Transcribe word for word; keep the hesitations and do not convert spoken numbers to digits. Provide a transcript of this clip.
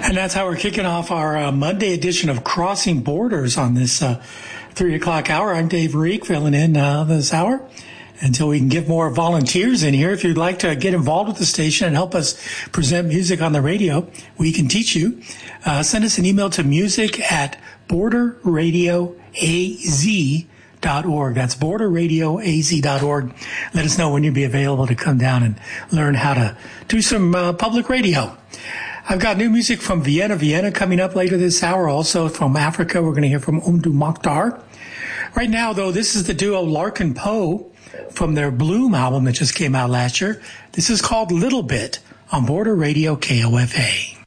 And that's how we're kicking off our uh, Monday edition of Crossing Borders on this uh, three o'clock hour. I'm Dave Reek, filling in uh, this hour until we can get more volunteers in here. If you'd like to get involved with the station and help us present music on the radio, we can teach you. Uh, send us an email to music at border radio a z dot org. That's border radio a z dot org. Let us know when you'll be available to come down and learn how to do some uh, public radio. I've got new music from Vienna, Vienna coming up later this hour. Also from Africa, we're going to hear from Umdu Mokhtar. Right now, though, this is the duo Larkin Poe from their Bloom album that just came out last year. This is called Little Bit on Border Radio K O F A.